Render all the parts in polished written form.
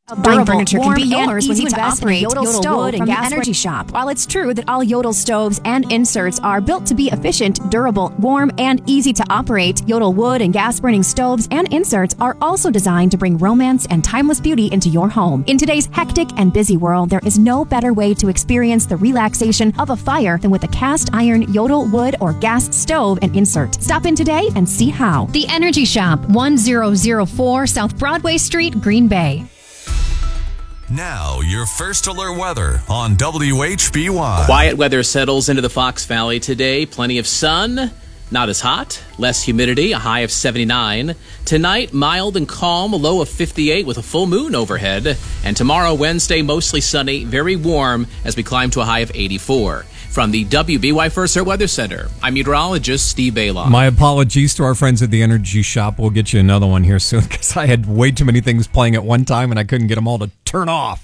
Buying furniture can be yours when you invest in a Yodel stove from the Energy Shop. While it's true that all Yodel stoves and inserts are built to be efficient, durable, warm, and easy to operate, Yodel wood and gas-burning stoves and inserts are also designed to bring romance and timeless beauty into your home. In today's hectic and busy world, there is no better way to experience the relaxation of a fire than with a cast iron Yodel wood or gas stove and insert. Stop in today and see how. The Energy Shop, 1004 South Broadway Street, Green Bay. Now, your first alert weather on WHBY. Quiet weather settles into the Fox Valley today. Plenty of sun, not as hot, less humidity, a high of 79. Tonight, mild and calm, a low of 58 with a full moon overhead. And tomorrow, Wednesday, mostly sunny, very warm as we climb to a high of 84. From the WBY First Alert Weather Center, I'm meteorologist Steve Bailoff. My apologies to our friends at the Energy Shop. We'll get you another one here soon because I had way too many things playing at one time and I couldn't get them all to turn off.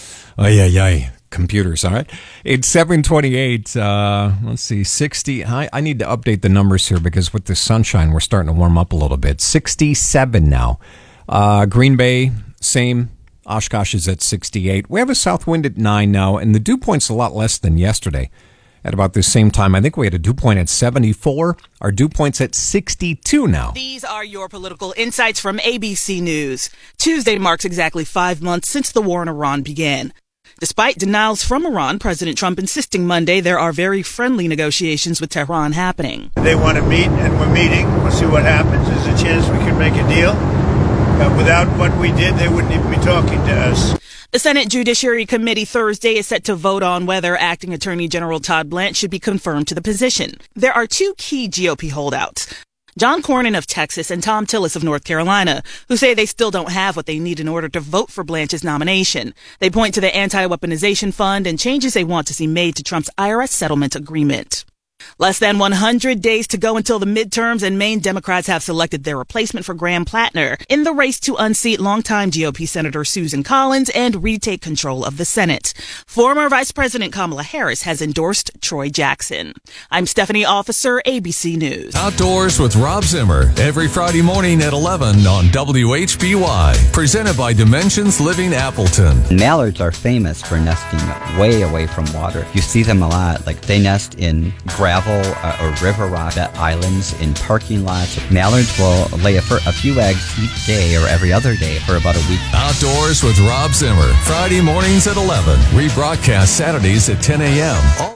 Computers, all right. It's 7:28. Let's see, 60. I need to update the numbers here because with the sunshine, we're starting to warm up a little bit. 67 now. Green Bay, same. Oshkosh is at 68. We have a south wind at 9 now, and the dew point's a lot less than yesterday. At about the same time, I think we had a dew point at 74. Our dew point's at 62 now. These are your political insights from ABC News. Tuesday marks exactly 5 months since the war in Iran began. Despite denials from Iran, President Trump insisting Monday there are very friendly negotiations with Tehran happening. They want to meet, and we're meeting. We'll see what happens. There's a chance we can make a deal. Without what we did, they wouldn't even be talking to us. The Senate Judiciary Committee Thursday is set to vote on whether Acting Attorney General Todd Blanche should be confirmed to the position. There are two key GOP holdouts, John Cornyn of Texas and Tom Tillis of North Carolina, who say they still don't have what they need in order to vote for Blanche's nomination. They point to the anti-weaponization fund and changes they want to see made to Trump's IRS settlement agreement. Less than 100 days to go until the midterms, and Maine Democrats have selected their replacement for Graham Plattner in the race to unseat longtime GOP Senator Susan Collins and retake control of the Senate. Former Vice President Kamala Harris has endorsed Troy Jackson. I'm Stephanie Officer, ABC News. Outdoors with Rob Zimmer, every Friday morning at 11 on WHBY. Presented by Dimensions Living Appleton. Mallards are famous for nesting way away from water. You see them a lot, like they nest in gravel or river rock islands, in parking lots. Mallards will lay a few eggs each day or every other day for about a week. Outdoors with Rob Zimmer, Friday mornings at 11. Rebroadcast Saturdays at 10 a.m.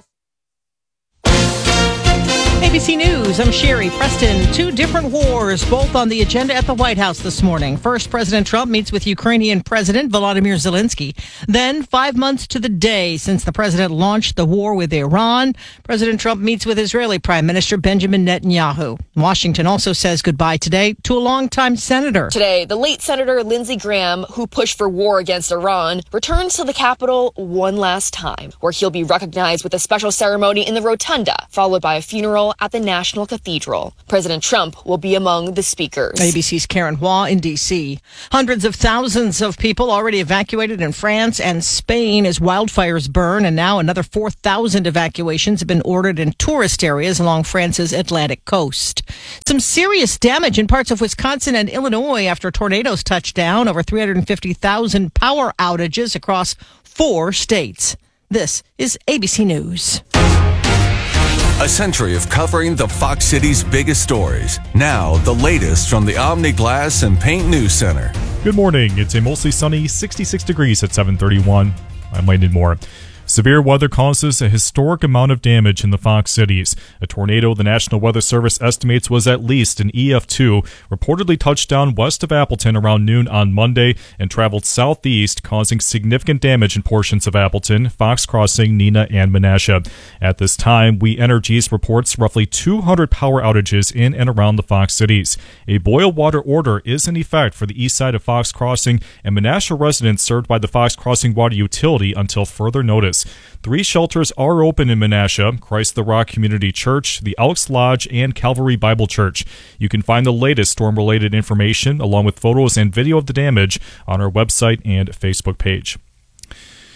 ABC News, I'm Sherry Preston. Two different wars, both on the agenda at the White House this morning. First, President Trump meets with Ukrainian President Volodymyr Zelensky. Then, 5 months to the day since the president launched the war with Iran, President Trump meets with Israeli Prime Minister Benjamin Netanyahu. Washington also says goodbye today to a longtime senator. Today, the late Senator Lindsey Graham, who pushed for war against Iran, returns to the Capitol one last time, where he'll be recognized with a special ceremony in the Rotunda, followed by a funeral at the National Cathedral. President Trump will be among the speakers. ABC's Karen Hua in D.C. Hundreds of thousands of people already evacuated in France and Spain as wildfires burn, and now another 4,000 evacuations have been ordered in tourist areas along France's Atlantic coast. Some serious damage in parts of Wisconsin and Illinois after tornadoes touched down. Over 350,000 power outages across 4 states. This is ABC News. A century of covering the Fox City's biggest stories. Now, the latest from the Omni Glass and Paint News Center. Good morning. It's a mostly sunny 66 degrees at 7:31. I'm Landon Moore. Severe weather causes a historic amount of damage in the Fox cities. A tornado the National Weather Service estimates was at least an EF2, reportedly touched down west of Appleton around noon on Monday and traveled southeast, causing significant damage in portions of Appleton, Fox Crossing, Neenah, and Menasha. At this time, We Energies reports roughly 200 power outages in and around the Fox cities. A boil water order is in effect for the east side of Fox Crossing and Menasha residents served by the Fox Crossing Water Utility until further notice. 3 shelters are open in Menasha: Christ the Rock Community Church, the Elks Lodge, and Calvary Bible Church. You can find the latest storm-related information, along with photos and video of the damage, on our website and Facebook page.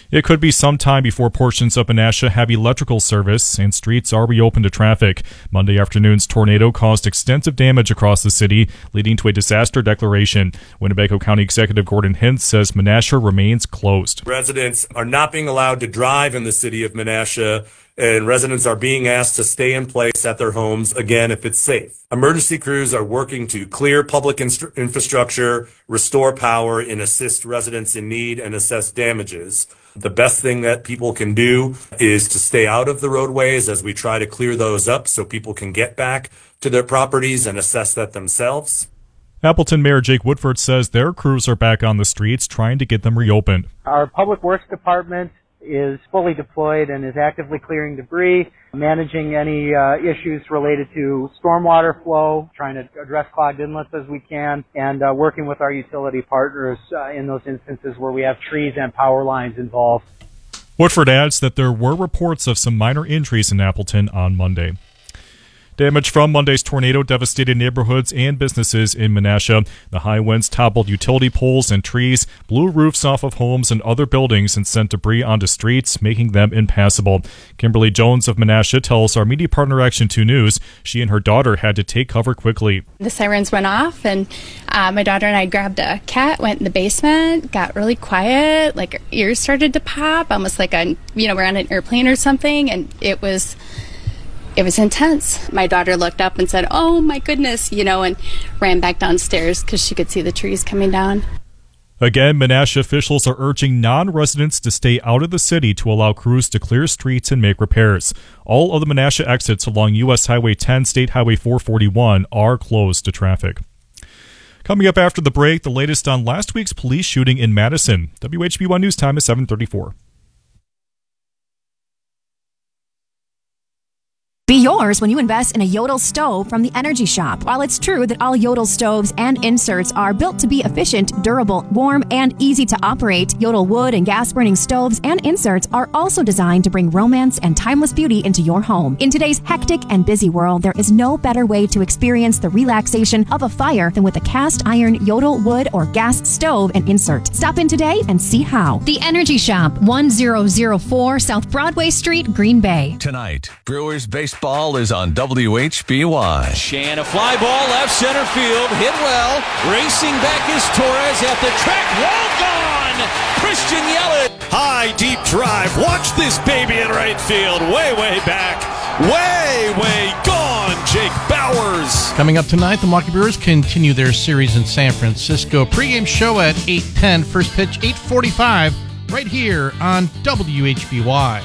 It could be some time before portions of Menasha have electrical service and streets are reopened to traffic. Monday afternoon's tornado caused extensive damage across the city, leading to a disaster declaration. Winnebago County Executive Gordon Hintz says Menasha remains closed. Residents are not being allowed to drive in the city of Menasha, and residents are being asked to stay in place at their homes, again, if it's safe. Emergency crews are working to clear public infrastructure, restore power, and assist residents in need and assess damages. The best thing that people can do is to stay out of the roadways as we try to clear those up so people can get back to their properties and assess that themselves. Appleton Mayor Jake Woodford says their crews are back on the streets trying to get them reopened. Our Public Works Department is fully deployed and is actively clearing debris, managing any issues related to stormwater flow, trying to address clogged inlets as we can, and working with our utility partners in those instances where we have trees and power lines involved. Woodford adds that there were reports of some minor injuries in Appleton on Monday. Damage from Monday's tornado devastated neighborhoods and businesses in Menasha. The high winds toppled utility poles and trees, blew roofs off of homes and other buildings, and sent debris onto streets, making them impassable. Kimberly Jones of Menasha tells our media partner Action 2 News she and her daughter had to take cover quickly. The sirens went off, and my daughter and I grabbed a cat, went in the basement, got really quiet, like our ears started to pop, almost like we're on an airplane or something, and it was intense. My daughter looked up and said, "Oh my goodness," and ran back downstairs because she could see the trees coming down. Again, Menasha officials are urging non-residents to stay out of the city to allow crews to clear streets and make repairs. All of the Menasha exits along U.S. Highway 10, State Highway 441 are closed to traffic. Coming up after the break, the latest on last week's police shooting in Madison. WHB1 News Time is 7:34. Be yours when you invest in a Yodel stove from the Energy Shop. While it's true that all Yodel stoves and inserts are built to be efficient, durable, warm, and easy to operate, Yodel wood and gas-burning stoves and inserts are also designed to bring romance and timeless beauty into your home. In today's hectic and busy world, there is no better way to experience the relaxation of a fire than with a cast iron Yodel wood or gas stove and insert. Stop in today and see how. The Energy Shop, 1004 South Broadway Street, Green Bay. Tonight, Brewers baseball is on WHBY. Shan, a fly ball left center field, hit well. Racing back is Torres at the track, wall gone. Christian Yelich. High, deep drive. Watch this baby in right field. Way back. Way gone. Jake Bowers. Coming up tonight, the Milwaukee Brewers continue their series in San Francisco. Pre-game show at 8:10. First pitch 8:45. Right here on WHBY.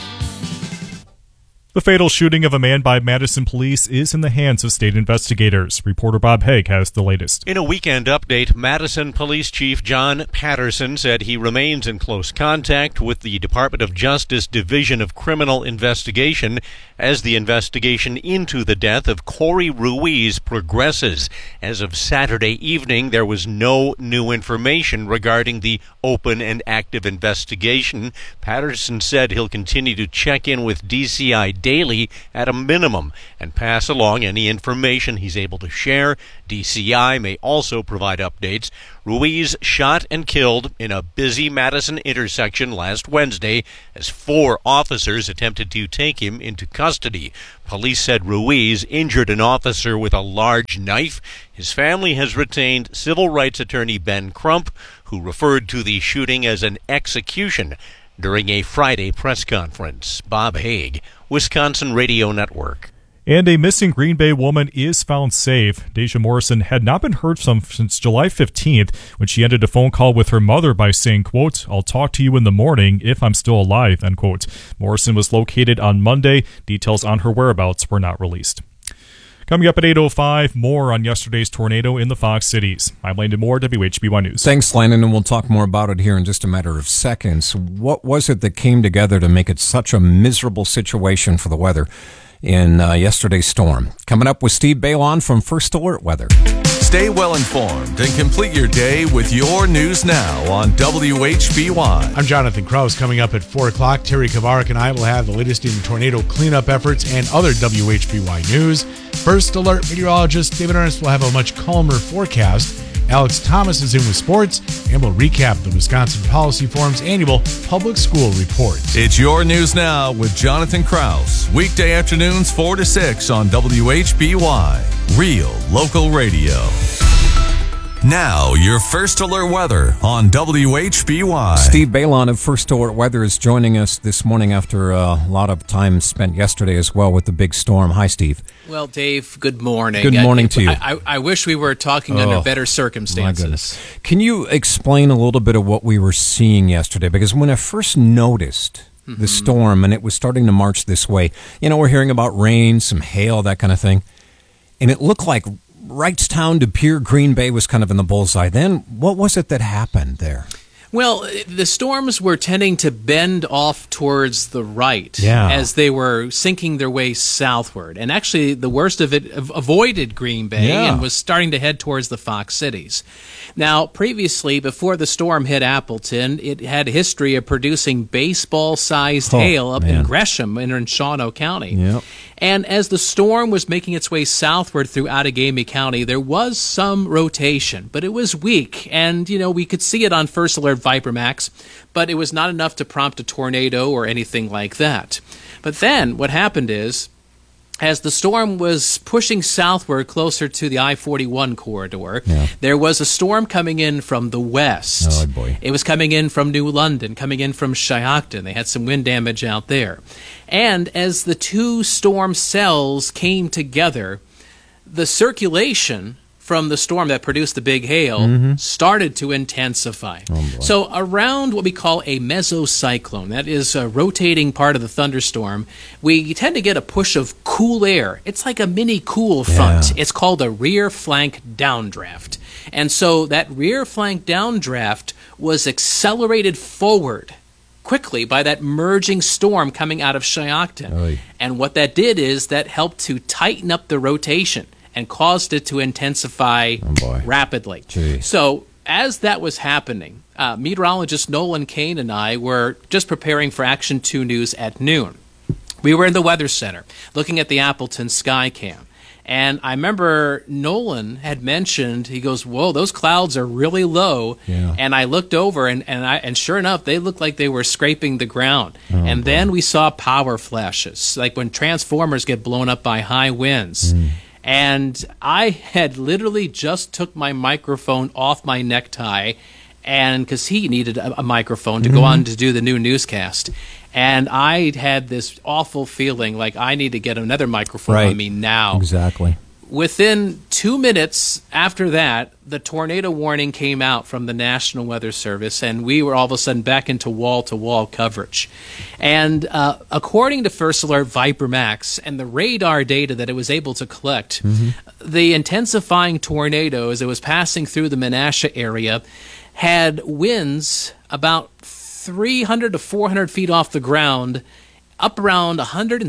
The fatal shooting of a man by Madison police is in the hands of state investigators. Reporter Bob Haig has the latest. In a weekend update, Madison Police Chief John Patterson said he remains in close contact with the Department of Justice Division of Criminal Investigation as the investigation into the death of Corey Ruiz progresses. As of Saturday evening, there was no new information regarding the open and active investigation. Patterson said he'll continue to check in with DCI daily at a minimum and pass along any information he's able to share. DCI may also provide updates. Ruiz shot and killed in a busy Madison intersection last Wednesday as 4 officers attempted to take him into custody. Police said Ruiz injured an officer with a large knife. His family has retained civil rights attorney Ben Crump, who referred to the shooting as an execution during a Friday press conference. Bob Haig, Wisconsin Radio Network. And a missing Green Bay woman is found safe. Deja Morrison had not been heard from since July 15th when she ended a phone call with her mother by saying, quote, "I'll talk to you in the morning if I'm still alive," end quote. Morrison was located on Monday. Details on her whereabouts were not released. Coming up at 8:05, more on yesterday's tornado in the Fox Cities. I'm Landon Moore, WHBY News. Thanks, Landon, and we'll talk more about it here in just a matter of seconds. What was it that came together to make it such a miserable situation for the weather in yesterday's storm? Coming up with Steve Bailon from First Alert Weather. Stay well informed and complete your day with your news now on WHBY. I'm Jonathan Krause. Coming up at 4 o'clock, Terry Kavarik and I will have the latest in tornado cleanup efforts and other WHBY news. First Alert meteorologist David Ernst will have a much calmer forecast. Alex Thomas is in with sports and will recap the Wisconsin Policy Forum's annual public school report. It's Your News Now with Jonathan Krause. Weekday afternoons 4 to 6 on WHBY. Real local radio. Now, your First Alert weather on WHBY. Steve Balon of First Alert Weather is joining us this morning after a lot of time spent yesterday as well with the big storm. Hi, Steve. Well, Dave, good morning. Good morning to you. I wish we were talking under better circumstances. My goodness. Can you explain a little bit of what we were seeing yesterday? Because when I first noticed the storm and it was starting to march this way, we're hearing about rain, some hail, that kind of thing, and it looked like Wrightstown to Pier, Green Bay was kind of in the bullseye. Then what was it that happened there? Well, the storms were tending to bend off towards the right as they were sinking their way southward. And actually, the worst of it avoided Green Bay and was starting to head towards the Fox Cities. Now, previously, before the storm hit Appleton, it had a history of producing baseball-sized hail up in Gresham and in Shawano County. Yep. And as the storm was making its way southward through Outagamie County, there was some rotation, but it was weak. And, we could see it on First Alert ViperMax, but it was not enough to prompt a tornado or anything like that. But then what happened is, as the storm was pushing southward closer to the I-41 corridor, there was a storm coming in from the west. Oh, boy. It was coming in from New London, coming in from Shiocton. They had some wind damage out there. And as the two storm cells came together, the circulation from the storm that produced the big hail started to intensify. So around what we call a mesocyclone, that is a rotating part of the thunderstorm, we tend to get a push of cool air. It's like a mini cool front. It's called a rear flank downdraft. And so that rear flank downdraft was accelerated forward quickly by that merging storm coming out of Shiocton. And what that did is that helped to tighten up the rotation and caused it to intensify rapidly. So as that was happening, meteorologist Nolan Kane and I were just preparing for Action 2 News at noon. We were in the Weather Center looking at the Appleton Skycam. And I remember Nolan had mentioned, he goes, whoa, those clouds are really low. And I looked over, and sure enough, they looked like they were scraping the ground. Then we saw power flashes, like when transformers get blown up by high winds. And I had literally just took my microphone off my necktie, and because he needed a microphone to go on to do the new newscast. And I had this awful feeling like I need to get another microphone on me now. Exactly. Within 2 minutes after that, the tornado warning came out from the National Weather Service, and we were all of a sudden back into wall-to-wall coverage. And according to First Alert ViperMax and the radar data that it was able to collect, the intensifying tornado, as it was passing through the Menasha area, had winds about 300 to 400 feet off the ground, up around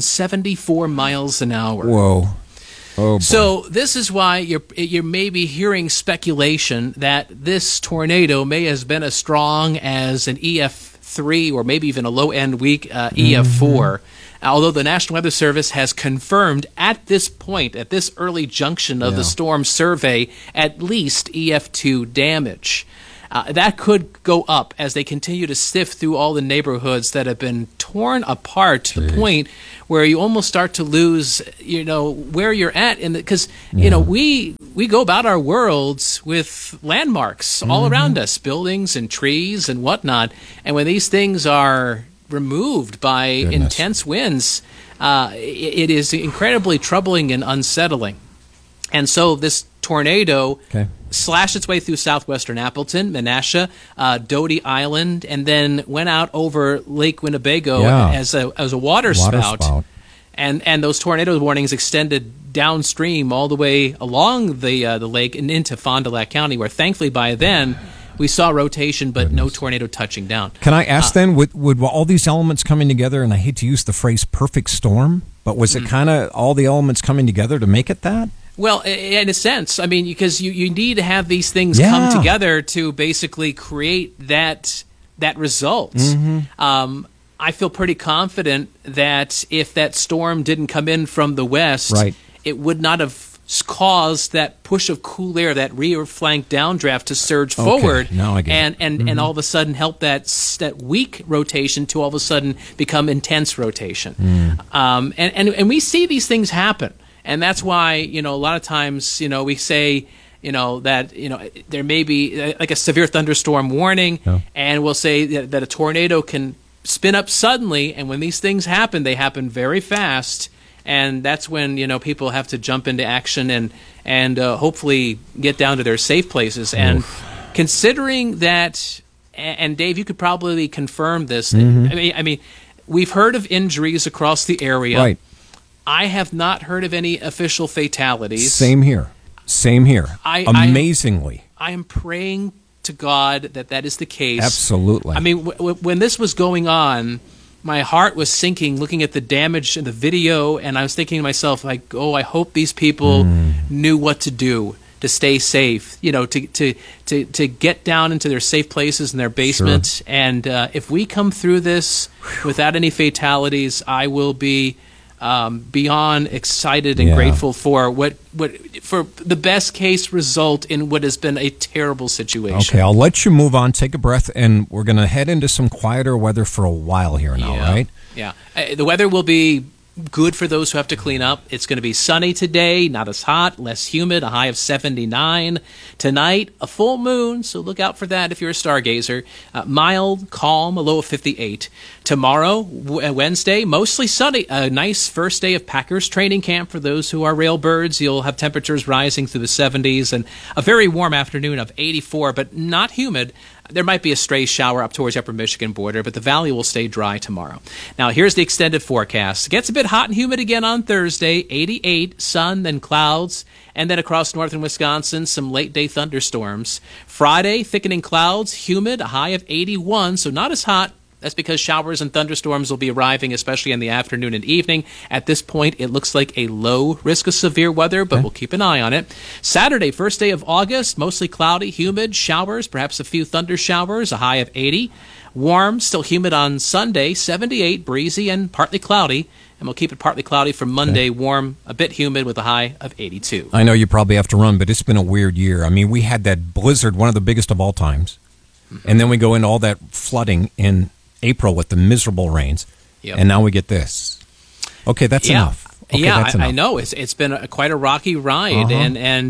174 miles an hour. Whoa. Oh, so this is why you're maybe hearing speculation that this tornado may have been as strong as an EF3 or maybe even a low-end weak EF4. Although the National Weather Service has confirmed at this point, at this early junction of the storm survey, at least EF2 damage. That could go up as they continue to sift through all the neighborhoods that have been torn apart to the point where you almost start to lose, where you're at. Because, we go about our worlds with landmarks all around us, buildings and trees and whatnot. And when these things are removed by intense winds, it is incredibly troubling and unsettling. And so this tornado slashed its way through southwestern Appleton, Menasha, Doty Island, and then went out over Lake Winnebago as a water spout. And those tornado warnings extended downstream all the way along the lake and into Fond du Lac County, where thankfully by then we saw rotation but no tornado touching down. Can I ask then, would all these elements coming together, and I hate to use the phrase perfect storm, but was it kind of all the elements coming together to make it that? Well, in a sense, I mean, because you need to have these things come together to basically create that result. I feel pretty confident that if that storm didn't come in from the west, it would not have caused that push of cool air, that rear flank downdraft to surge forward, now I get it. and all of a sudden help that weak rotation to all of a sudden become intense rotation. And we see these things happen, and that's why a lot of times we say that there may be like a severe thunderstorm warning, and we'll say that a tornado can spin up suddenly, and when these things happen, they happen very fast. And that's when people have to jump into action and hopefully get down to their safe places. And considering that, and Dave, you could probably confirm this. I mean, we've heard of injuries across the area. Right. I have not heard of any official fatalities. Same here. Amazingly, I am praying to God that is the case. Absolutely. I mean, when this was going on, my heart was sinking looking at the damage in the video, and I was thinking to myself, like, oh, I hope these people knew what to do to stay safe, to get down into their safe places in their basement. Sure. And if we come through this without any fatalities, I will be beyond excited and grateful for for the best case result in what has been a terrible situation. Okay, I'll let you move on, take a breath, and we're going to head into some quieter weather for a while here now, right? Yeah. The weather will be good for those who have to clean up. It's going to be sunny today, not as hot, less humid, a high of 79. Tonight, a full moon, so look out for that if you're a stargazer. Mild, calm, a low of 58. Tomorrow, Wednesday, mostly sunny. A nice first day of Packers training camp for those who are railbirds. You'll have temperatures rising through the 70s and a very warm afternoon of 84, but not humid. There might be a stray shower up towards the upper Michigan border, but the valley will stay dry tomorrow. Now, here's the extended forecast. It gets a bit hot and humid again on Thursday, 88, sun, then clouds, and then across northern Wisconsin, some late-day thunderstorms. Friday, thickening clouds, humid, a high of 81, so not as hot. That's because showers and thunderstorms will be arriving, especially in the afternoon and evening. At this point, it looks like a low risk of severe weather, but we'll keep an eye on it. Saturday, first day of August, mostly cloudy, humid, showers, perhaps a few thunder showers, a high of 80. Warm, still humid on Sunday, 78, breezy and partly cloudy. And we'll keep it partly cloudy for Monday, warm, a bit humid with a high of 82. I know you probably have to run, but it's been a weird year. I mean, we had that blizzard, one of the biggest of all times. And then we go into all that flooding in April with the miserable rains, and now we get this. Okay, that's enough. Okay, that's enough. I know it's been quite a rocky ride, and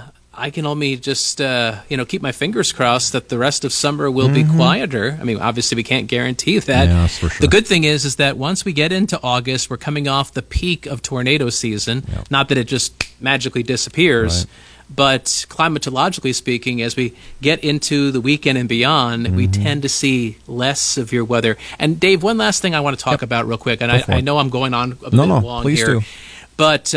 I can only just keep my fingers crossed that the rest of summer will be quieter. I mean, obviously we can't guarantee that. Yeah, that's for sure. The good thing is that once we get into August, we're coming off the peak of tornado season. Yep. Not that it just magically disappears. Right. But climatologically speaking, as we get into the weekend and beyond, we tend to see less severe weather. And Dave, one last thing I want to talk about real quick, and I know I'm going on a bit long please here. Do. But,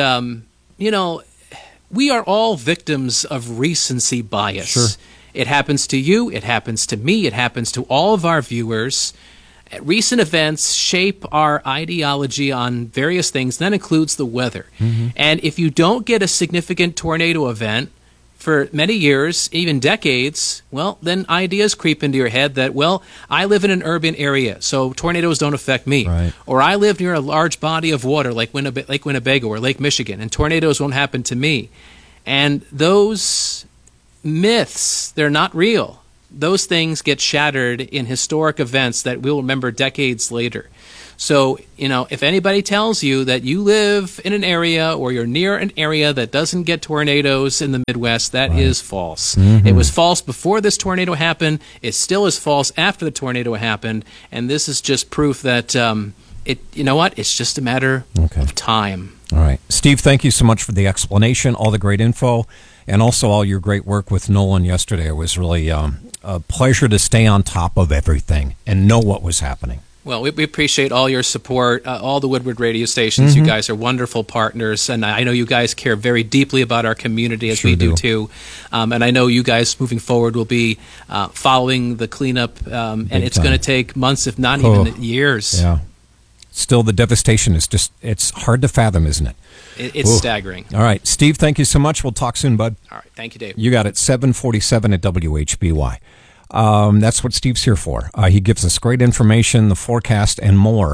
we are all victims of recency bias. Sure. It happens to you, it happens to me, it happens to all of our viewers. Recent events shape our ideology on various things, and that includes the weather. And if you don't get a significant tornado event for many years, even decades, well, then ideas creep into your head that, well, I live in an urban area, so tornadoes don't affect me. Right. Or I live near a large body of water like Lake Winnebago or Lake Michigan, and tornadoes won't happen to me. And those myths, they're not real. Those things get shattered in historic events that we'll remember decades later. So, if anybody tells you that you live in an area or you're near an area that doesn't get tornadoes in the Midwest, that is false. It was false before this tornado happened. It still is false after the tornado happened. And this is just proof that, it's just a matter of time. All right. Steve, thank you so much for the explanation, all the great info, and also all your great work with Nolan yesterday. It was really a pleasure to stay on top of everything and know what was happening. Well, we appreciate all your support, all the Woodward radio stations. You guys are wonderful partners, and I know you guys care very deeply about our community, as we do too. And I know you guys moving forward will be following the cleanup, and it's going to take months, if not even years. Yeah. Still, the devastation is it's hard to fathom, isn't it? It's staggering. All right. Steve, thank you so much. We'll talk soon, bud. All right. Thank you, Dave. You got it. 747 at WHBY. That's what Steve's here for. He gives us great information, the forecast, and more.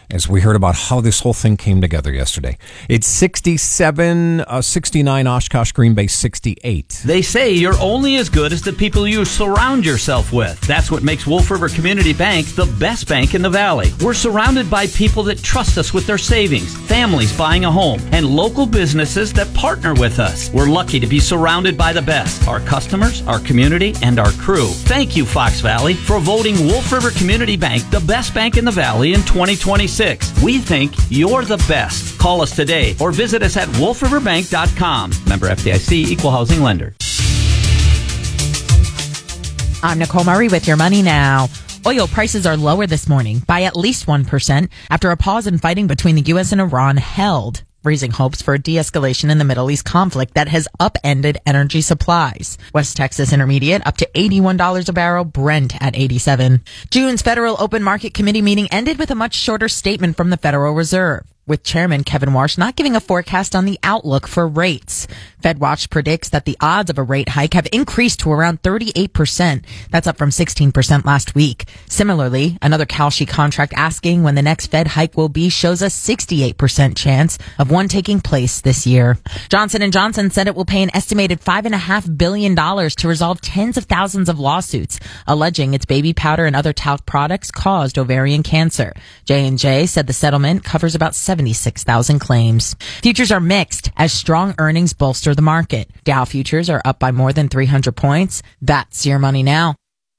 as we heard about how this whole thing came together yesterday. It's 67, 69 Oshkosh, Green Bay 68. They say you're only as good as the people you surround yourself with. That's what makes Wolf River Community Bank the best bank in the Valley. We're surrounded by people that trust us with their savings, families buying a home, and local businesses that partner with us. We're lucky to be surrounded by the best, our customers, our community, and our crew. Thank you, Fox Valley, for voting Wolf River Community Bank the best bank in the Valley in 2026. We think you're the best. Call us today or visit us at wolfriverbank.com. Member FDIC, Equal Housing Lender. I'm Nicole Murray with your Money Now. Oil prices are lower this morning by at least 1% after a pause in fighting between the U.S. and Iran held, raising hopes for a de-escalation in the Middle East conflict that has upended energy supplies. West Texas Intermediate up to $81 a barrel, Brent at $87. June's Federal Open Market Committee meeting ended with a much shorter statement from the Federal Reserve, with Chairman Kevin Warsh not giving a forecast on the outlook for rates. FedWatch predicts that the odds of a rate hike have increased to around 38%. That's up from 16% last week. Similarly, another Kalshi contract asking when the next Fed hike will be shows a 68% chance of one taking place this year. Johnson & Johnson said it will pay an estimated $5.5 billion to resolve tens of thousands of lawsuits alleging its baby powder and other talc products caused ovarian cancer. J&J said the settlement covers about 76,000 claims. Futures are mixed as strong earnings bolster the market. Dow futures are up by more than 300 points. That's your Money Now.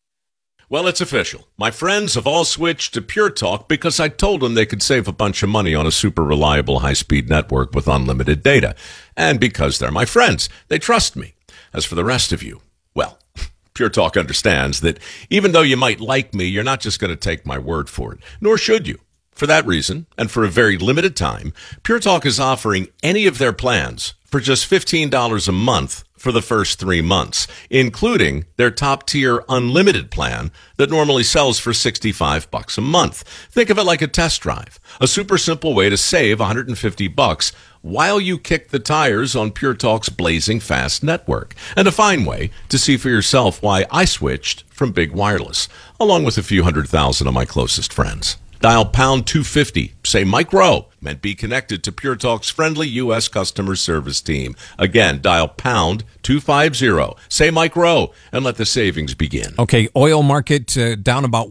Well, it's official. My friends have all switched to Pure Talk because I told them they could save a bunch of money on a super reliable high-speed network with unlimited data. And because they're my friends, they trust me. As for the rest of you, well, Pure Talk understands that even though you might like me, you're not just going to take my word for it, nor should you. For that reason, and for a very limited time, Pure Talk is offering any of their plans for just $15 a month for the first 3 months, including their top-tier unlimited plan that normally sells for $65 a month. Think of it like a test drive, a super simple way to save $150 while you kick the tires on Pure Talk's blazing fast network, and a fine way to see for yourself why I switched from big wireless, along with a few 100,000 of my closest friends. Dial pound 250, say Mike Rowe, and be connected to Pure Talk's friendly U.S. customer service team. Again, dial pound 250, say Mike Rowe, and let the savings begin. Okay, oil market down about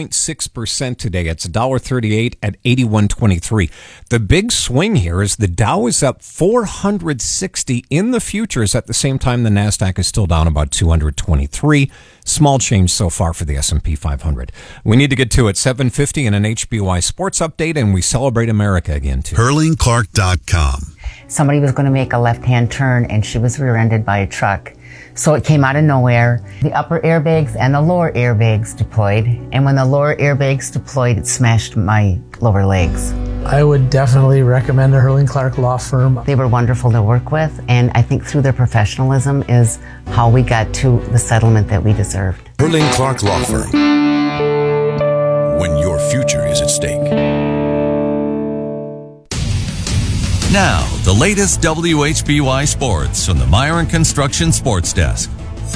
1.6% today. It's $1.38 at 81.23. The big swing here is the Dow is up 460 in the futures. At the same time, the NASDAQ is still down about 223. Small change so far for the S&P 500. We need to get to it. 7:50 and an HBY Sports Update, and we celebrate America again, too. HurlingClark.com. Somebody was going to make a left-hand turn, and she was rear-ended by a truck. So it came out of nowhere. The upper airbags and the lower airbags deployed, and when the lower airbags deployed, it smashed my lower legs. I would definitely recommend the Hurling Clark Law Firm. They were wonderful to work with, and I think through their professionalism is how we got to the settlement that we deserved. Hurling Clark Law Firm. When your future is at stake. Now, the latest WHBY sports from the Myron Construction Sports Desk.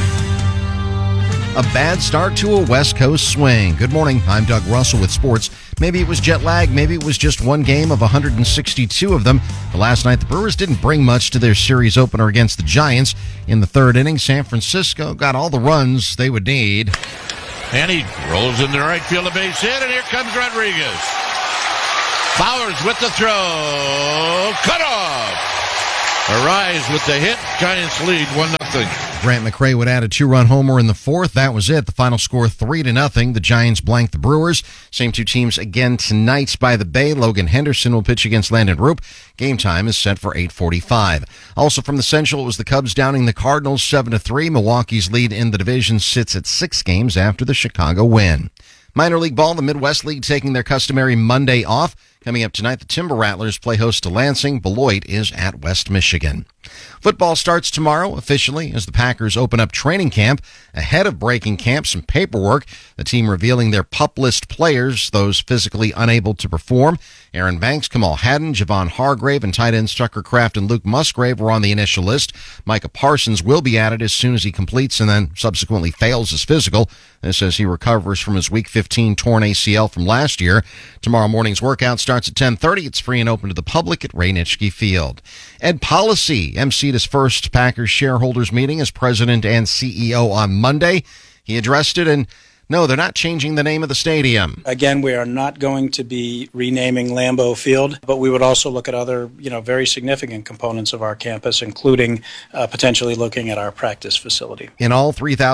A bad start to a West Coast swing. Good morning. I'm Doug Russell with sports. Maybe it was jet lag. Maybe it was just one game of 162 of them. But last night, the Brewers didn't bring much to their series opener against the Giants. In the third inning, San Francisco got all the runs they would need. And he rolls in the right field, a base hit, and here comes Rodriguez. Bowers with the throw. Cut off. Arise with the hit. Giants lead 1-0. Grant McRae would add a 2-run homer in the fourth. That was it. The final score 3-0. The Giants blanked the Brewers. Same two teams again tonight by the Bay. Logan Henderson will pitch against Landon Roop. Game time is set for 8:45. Also from the Central, it was the Cubs downing the Cardinals 7-3. Milwaukee's lead in the division sits at 6 games after the Chicago win. Minor league ball, the Midwest League taking their customary Monday off. Coming up tonight, the Timber Rattlers play host to Lansing. Beloit is at West Michigan. Football starts tomorrow officially as the Packers open up training camp. Ahead of breaking camp, some paperwork. The team revealing their PUP list players, those physically unable to perform. Aaron Banks, Kamal Haddon, Javon Hargrave, and tight ends Tucker Kraft and Luke Musgrave were on the initial list. Micah Parsons will be added as soon as he completes and then subsequently fails his physical. This as he recovers from his Week 15 torn ACL from last year. Tomorrow morning's workout starts at 10:30. It's free and open to the public at Ray Nitschke Field. Ed Policy emceed his first Packers shareholders meeting as president and CEO on Monday. He addressed it, and no, they're not changing the name of the stadium. Again, we are not going to be renaming Lambeau Field, but we would also look at other, very significant components of our campus, including potentially looking at our practice facility. In all,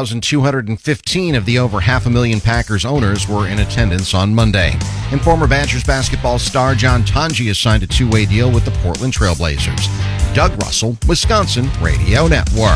3,215 of the over 500,000 Packers owners were in attendance on Monday. And former Badgers basketball star John Tanji has signed a two-way deal with the Portland Trailblazers. Doug Russell, Wisconsin Radio Network.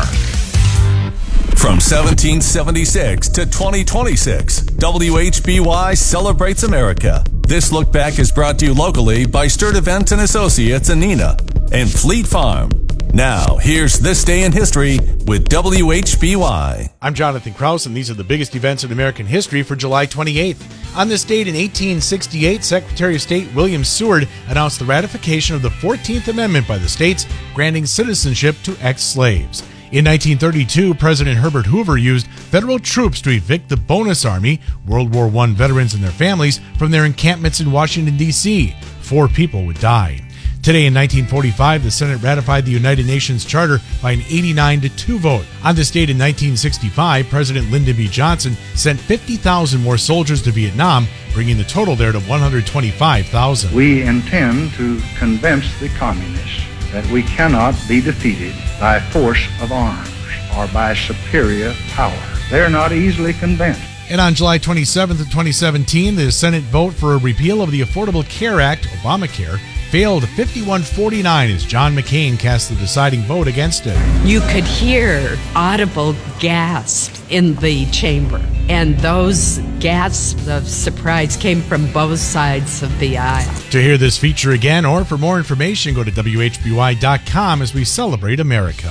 From 1776 to 2026, WHBY celebrates America. This look back is brought to you locally by Sturt Events and Associates in Neenah and Fleet Farm. Now, here's This Day in History with WHBY. I'm Jonathan Krause, and these are the biggest events in American history for July 28th. On this date in 1868, Secretary of State William Seward announced the ratification of the 14th Amendment by the states, granting citizenship to ex-slaves. In 1932, President Herbert Hoover used federal troops to evict the Bonus Army, World War I veterans and their families, from their encampments in Washington, D.C. 4 people would die. Today in 1945, the Senate ratified the United Nations Charter by an 89-2 vote. On this date in 1965, President Lyndon B. Johnson sent 50,000 more soldiers to Vietnam, bringing the total there to 125,000. We intend to convince the communists that we cannot be defeated by force of arms or by superior power. They're not easily convinced. And on July 27th of 2017, the Senate vote for a repeal of the Affordable Care Act, Obamacare, failed 51-49 as John McCain cast the deciding vote against it. You could hear audible gasps in the chamber, and those gasps of surprise came from both sides of the aisle. To hear this feature again or for more information, go to WHBY.com as we celebrate America.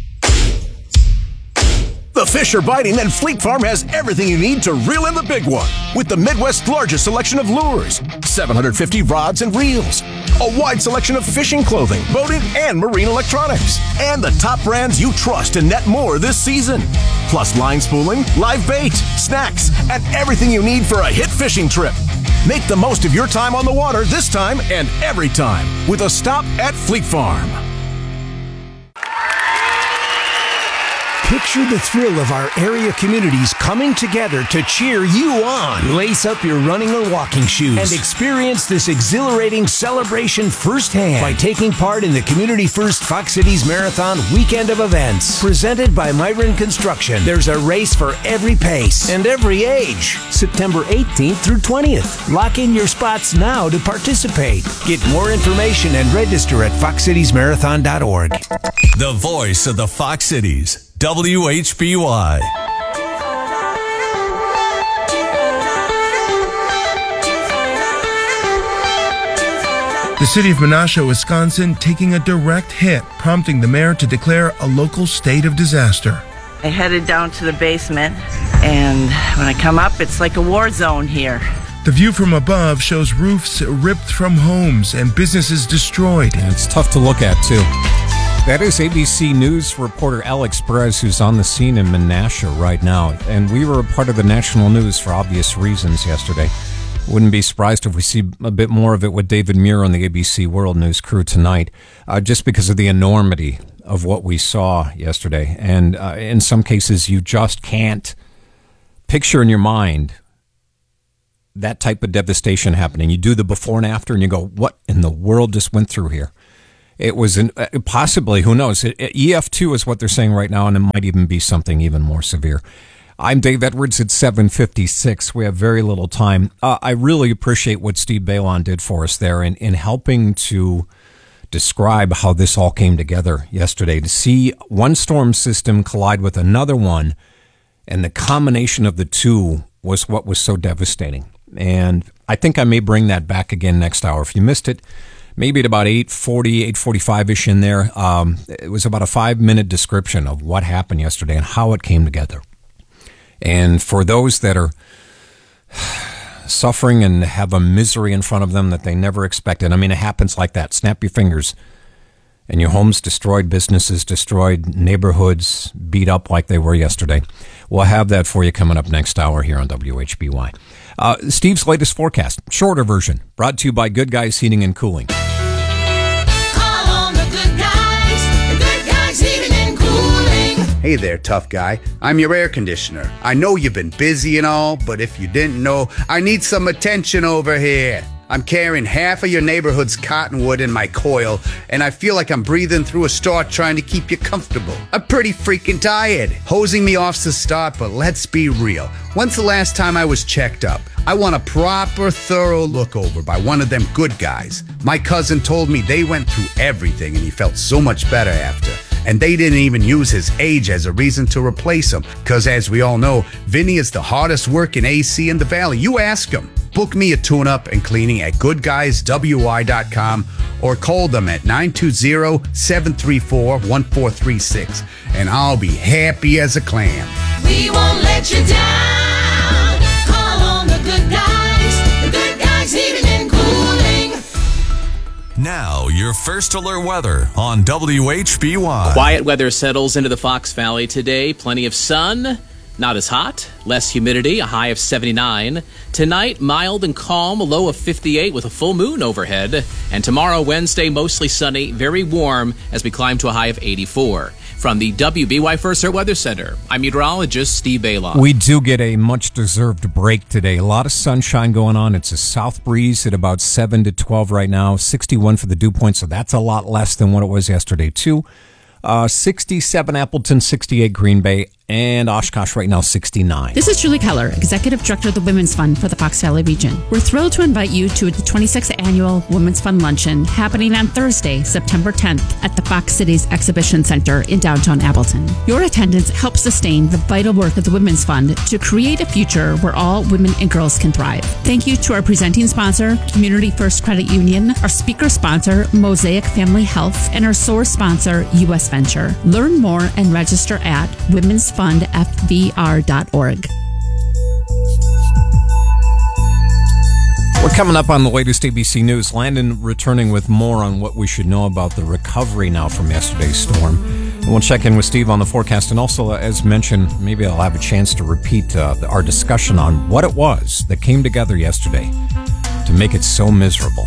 The fish are biting, and Fleet Farm has everything you need to reel in the big one. With the Midwest's largest selection of lures, 750 rods and reels, a wide selection of fishing clothing, boating, and marine electronics, and the top brands you trust to net more this season. Plus line spooling, live bait, snacks, and everything you need for a hit fishing trip. Make the most of your time on the water this time and every time with a stop at Fleet Farm. Picture the thrill of our area communities coming together to cheer you on. Lace up your running or walking shoes and experience this exhilarating celebration firsthand by taking part in the Community First Fox Cities Marathon Weekend of Events. Presented by Myron Construction, there's a race for every pace and every age. September 18th through 20th. Lock in your spots now to participate. Get more information and register at foxcitiesmarathon.org. The voice of the Fox Cities. WHBY. The city of Menasha, Wisconsin, taking a direct hit, prompting the mayor to declare a local state of disaster. I headed down to the basement, and when I come up, it's like a war zone here. The view from above shows roofs ripped from homes and businesses destroyed. And it's tough to look at, too. That is ABC News reporter Alex Perez, who's on the scene in Menasha right now. And we were a part of the national news for obvious reasons yesterday. Wouldn't be surprised if we see a bit more of it with David Muir on the ABC World News crew tonight, just because of the enormity of what we saw yesterday. And in some cases, you just can't picture in your mind that type of devastation happening. You do the before and after, and you go, what in the world just went through here? It was possibly, who knows, EF2 is what they're saying right now, and it might even be something even more severe. I'm Dave Edwards at 7:56. We have very little time. I really appreciate what Steve Balon did for us there in helping to describe how this all came together yesterday. To see one storm system collide with another one, and the combination of the two was what was so devastating. And I think I may bring that back again next hour. If you missed it, maybe at about 8:40, 8:45-ish in there. It was about a 5-minute description of what happened yesterday and how it came together. And for those that are suffering and have a misery in front of them that they never expected, I mean, it happens like that. Snap your fingers. And your homes destroyed, businesses destroyed, neighborhoods beat up like they were yesterday. We'll have that for you coming up next hour here on WHBY. Steve's latest forecast, shorter version, brought to you by Good Guys Heating and Cooling. Call on the Good Guys Heating and Cooling. Hey there, tough guy. I'm your air conditioner. I know you've been busy and all, but if you didn't know, I need some attention over here. I'm carrying half of your neighborhood's cottonwood in my coil, and I feel like I'm breathing through a straw trying to keep you comfortable. I'm pretty freaking tired. Hosing me off's the start, but let's be real. When's the last time I was checked up? I want a proper, thorough look over by one of them good guys. My cousin told me they went through everything, and he felt so much better after. And they didn't even use his age as a reason to replace him, because as we all know, Vinny is the hardest working AC in the Valley. You ask him. Book me a tune-up and cleaning at goodguyswy.com or call them at 920-734-1436, and I'll be happy as a clam. We won't let you down. Call on the Good Guys Heating and Cooling. Now, your first alert weather on WHBY. Quiet weather settles into the Fox Valley today. Plenty of sun. Not as hot, less humidity, a high of 79. Tonight, mild and calm, a low of 58 with a full moon overhead. And tomorrow, Wednesday, mostly sunny, very warm as we climb to a high of 84. From the WBY First Alert Weather Center, I'm meteorologist Steve Baylon. We do get a much-deserved break today. A lot of sunshine going on. It's a south breeze at about 7 to 12 right now. 61 for the dew point, so that's a lot less than what it was yesterday, too. 67 Appleton, 68 Green Bay, and Oshkosh right now 69. This is Julie Keller, Executive Director of the Women's Fund for the Fox Valley region. We're thrilled to invite you to the 26th Annual Women's Fund Luncheon happening on Thursday, September 10th at the Fox Cities Exhibition Center in downtown Appleton. Your attendance helps sustain the vital work of the Women's Fund to create a future where all women and girls can thrive. Thank you to our presenting sponsor, Community First Credit Union, our speaker sponsor, Mosaic Family Health, and our source sponsor, U.S. Venture. Learn more and register at womensfundfvr.org. We're coming up on the latest ABC News. Landon returning with more on what we should know about the recovery now from yesterday's storm. And we'll check in with Steve on the forecast. And also, as mentioned, maybe I'll have a chance to repeat our discussion on what it was that came together yesterday to make it so miserable.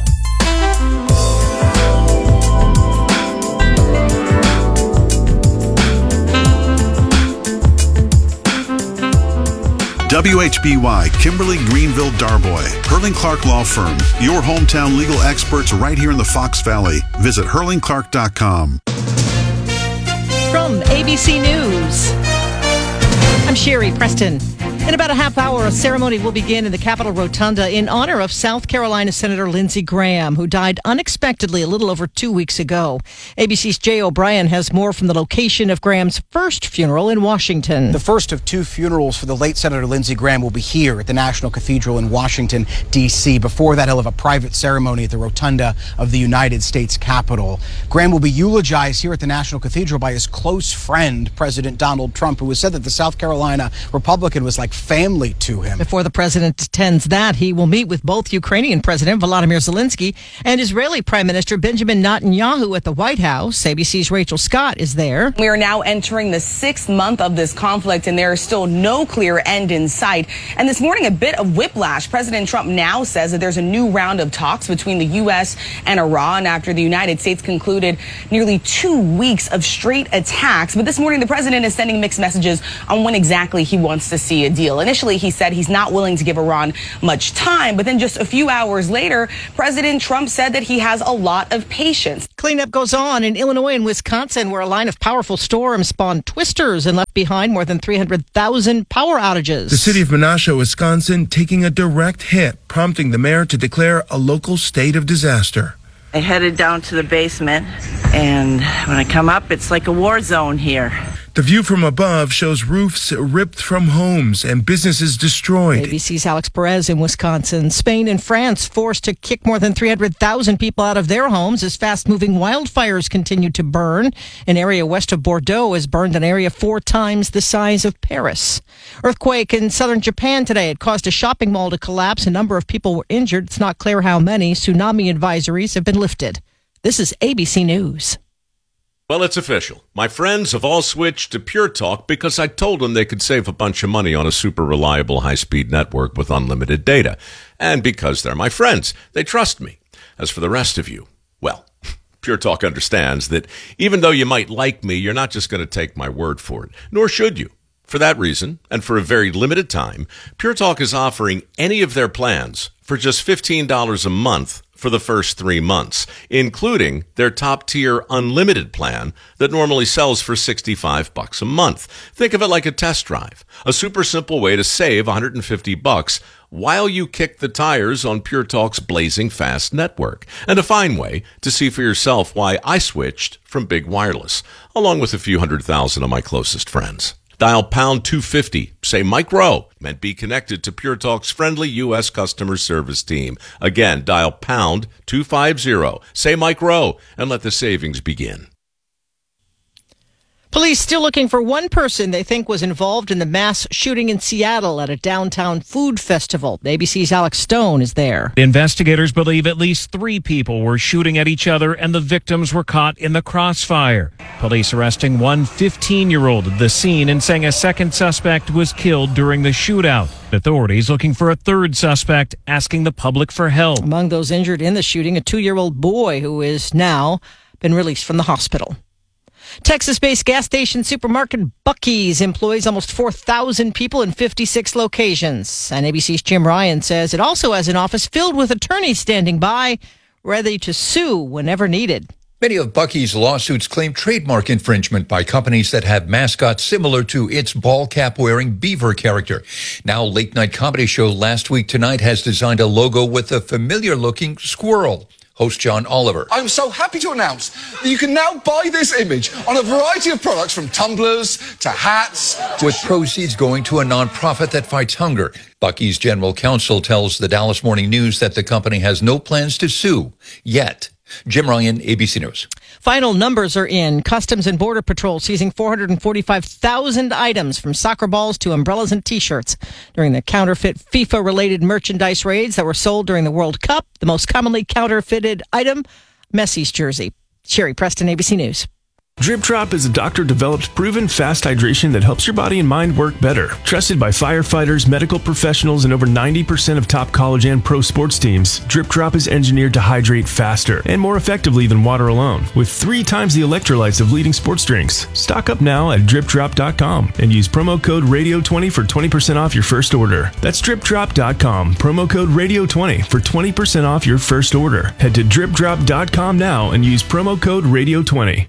WHBY, Kimberly Greenville Darboy, Hurling Clark Law Firm, your hometown legal experts right here in the Fox Valley. Visit hurlingclark.com. From ABC News, I'm Sherry Preston. In about a half hour, a ceremony will begin in the Capitol Rotunda in honor of South Carolina Senator Lindsey Graham, who died unexpectedly a little over 2 weeks ago. ABC's Jay O'Brien has more from the location of Graham's first funeral in Washington. The first of two funerals for the late Senator Lindsey Graham will be here at the National Cathedral in Washington, D.C. Before that, he'll have a private ceremony at the Rotunda of the United States Capitol. Graham will be eulogized here at the National Cathedral by his close friend, President Donald Trump, who has said that the South Carolina Republican was like family to him. Before the president attends that, he will meet with both Ukrainian President Volodymyr Zelensky and Israeli Prime Minister Benjamin Netanyahu at the White House. ABC's Rachel Scott is there. We are now entering the 6th month of this conflict, and there is still no clear end in sight. And this morning, a bit of whiplash. President Trump now says that there's a new round of talks between the U.S. and Iran after the United States concluded nearly 2 weeks of straight attacks. But this morning, the president is sending mixed messages on when exactly he wants to see a deal. Initially, he said he's not willing to give Iran much time, but then just a few hours later, President Trump said that he has a lot of patience. Cleanup goes on in Illinois and Wisconsin, where a line of powerful storms spawned twisters and left behind more than 300,000 power outages. The city of Menasha, Wisconsin, taking a direct hit, prompting the mayor to declare a local state of disaster. I headed down to the basement, and when I come up, it's like a war zone here. The view from above shows roofs ripped from homes and businesses destroyed. ABC's Alex Perez in Wisconsin. Spain and France forced to kick more than 300,000 people out of their homes as fast-moving wildfires continue to burn. An area west of Bordeaux has burned an area 4 times the size of Paris. Earthquake in southern Japan today. It caused a shopping mall to collapse. A number of people were injured. It's not clear how many. Tsunami advisories have been lifted. This is ABC News. Well, it's official. My friends have all switched to Pure Talk because I told them they could save a bunch of money on a super reliable high-speed network with unlimited data. And because they're my friends, they trust me. As for the rest of you, well, Pure Talk understands that even though you might like me, you're not just going to take my word for it, nor should you. For that reason, and for a very limited time, Pure Talk is offering any of their plans for just $15 a month for the first 3 months, including their top-tier unlimited plan that normally sells for $65 a month. Think of it like a test drive, a super simple way to save $150 while you kick the tires on Pure Talk's blazing fast network, and a fine way to see for yourself why I switched from Big Wireless, along with a few 100,000 of my closest friends. Dial pound 250, say Mike Rowe, and be connected to Pure Talk's friendly U.S. customer service team. Again, dial pound 250, say Mike Rowe, and let the savings begin. Police still looking for one person they think was involved in the mass shooting in Seattle at a downtown food festival. ABC's Alex Stone is there. Investigators believe at least 3 people were shooting at each other and the victims were caught in the crossfire. Police arresting one 15-year-old at the scene and saying a second suspect was killed during the shootout. Authorities looking for a third suspect, asking the public for help. Among those injured in the shooting, a 2-year-old boy who is now been released from the hospital. Texas-based gas station supermarket Buc-ee's employs almost 4,000 people in 56 locations. And ABC's Jim Ryan says it also has an office filled with attorneys standing by, ready to sue whenever needed. Many of Buc-ee's lawsuits claim trademark infringement by companies that have mascots similar to its ball cap-wearing beaver character. Now, late-night comedy show Last Week Tonight has designed a logo with a familiar-looking squirrel. Host John Oliver. I'm so happy to announce that you can now buy this image on a variety of products from tumblers to hats. With proceeds going to a nonprofit that fights hunger. Buc-ee's general counsel tells the Dallas Morning News that the company has no plans to sue yet. Jim Ryan, ABC News. Final numbers are in. Customs and Border Patrol seizing 445,000 items from soccer balls to umbrellas and T-shirts during the counterfeit FIFA-related merchandise raids that were sold during the World Cup. The most commonly counterfeited item, Messi's jersey. Sherry Preston, ABC News. Drip Drop is a doctor-developed, proven fast hydration that helps your body and mind work better. Trusted by firefighters, medical professionals, and over 90% of top college and pro sports teams, Drip Drop is engineered to hydrate faster and more effectively than water alone, with 3 times the electrolytes of leading sports drinks. Stock up now at DripDrop.com and use promo code RADIO20 for 20% off your first order. That's DripDrop.com, promo code RADIO20 for 20% off your first order. Head to DripDrop.com now and use promo code RADIO20.